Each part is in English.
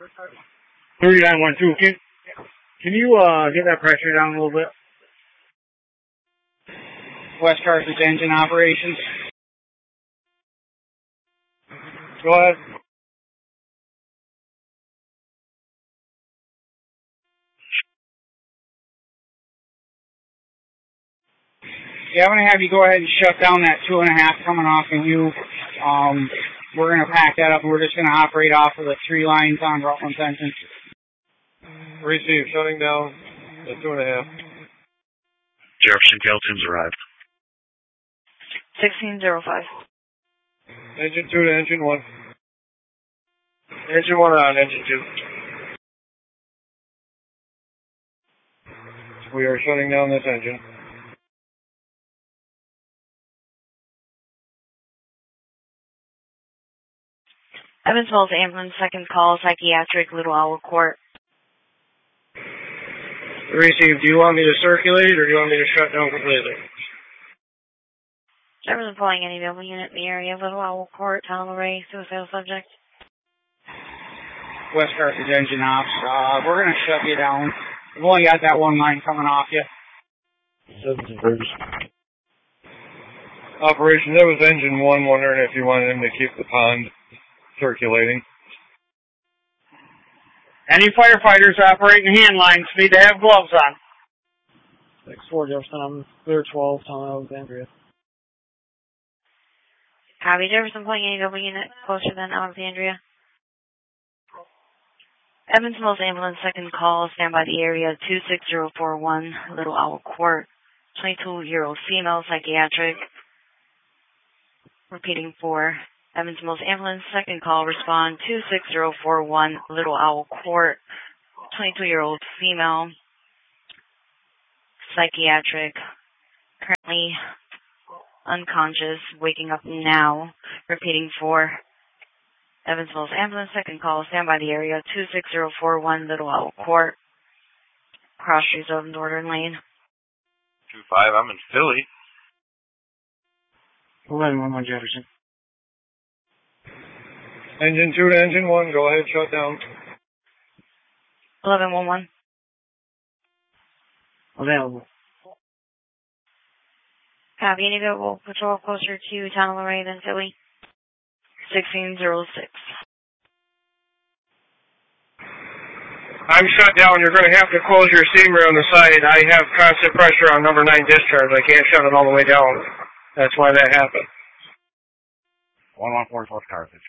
3912. Can you get that pressure down a little bit? West Carthage engine operations. Go ahead. Yeah, I'm going to have you go ahead and shut down that 2.5 coming off of you. We're going to pack that up and we're just going to operate off of the 3 lines on Rutland's engine. Receive, shutting down the 2.5. Jefferson Kelton's arrived. 1605. Engine 2 to engine 1. Engine 1 on, engine 2. We are shutting down this engine. Evansville's ambulance, second call, psychiatric, Little Owl Court. Receive, do you want me to circulate or do you want me to shut down completely? Jefferson pulling any mobile unit in the area, Little Owl Court, Tunnel Ray, suicidal subject. West Carthage engine ops. We're going to shut you down. We've only got that 1 line coming off you. Operation, that was engine 1, wondering if you wanted him to keep the pond circulating. Any firefighters operating hand lines need to have gloves on. 6-4 Jefferson, I'm clear 12, Tom Alexandria. Copy, Jefferson pulling any mobile unit closer than Alexandria. Evansville's ambulance, second call, stand by the area, 26041, Little Owl Court, 22-year-old female, psychiatric. Repeating for Evansville's ambulance, second call, respond, 26041, Little Owl Court, 22-year-old female, psychiatric, currently unconscious, waking up now. Repeating for Evansville's ambulance, second call, stand by the area, 26041, Little Owl Court, cross streets of Northern Lane. 2-5, I'm in Philly. 1111 Jefferson. Engine 2 to engine 1, go ahead, shut down. 1111. Available. Copy, any available patrol closer to Town of Lorraine than Philly. 1606. I'm shut down. You're going to have to close your steamer on the side. I have constant pressure on number 9 discharge. I can't shut it all the way down. That's why that happened. 1144 Carthage.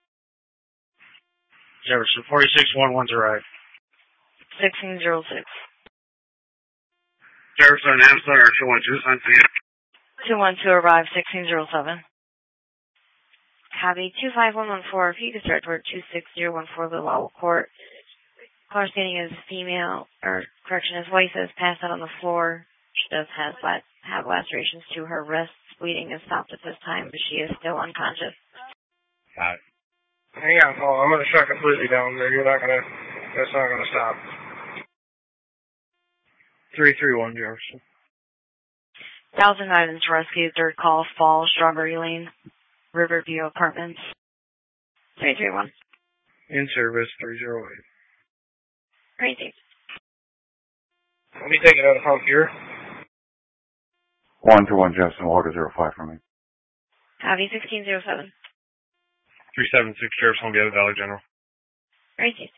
Jefferson, 4611's arrived. 1606. Jefferson, Amstar, 212, Sunset. 212 arrived, 1607. Copy, 25114. If you could start toward 26014 Little Owl Court. Caller stating is female, or correction, his wife is passed out on the floor. She does have lacerations to her wrists. Bleeding has stopped at this time, but she is still unconscious. Got it. Hang on, Paul. I'm going to shut completely down there. That's not going to stop. 331 Jefferson. 1000 items rescued, third call, Fall, Strawberry Lane, Riverview Apartments. 331. In service, 308. Crazy. Let me take it out of pump here. 121 Jefferson, Walker 05 for me. Copy, 1607. 376 Sheriff's Home, Valley General. Crazy.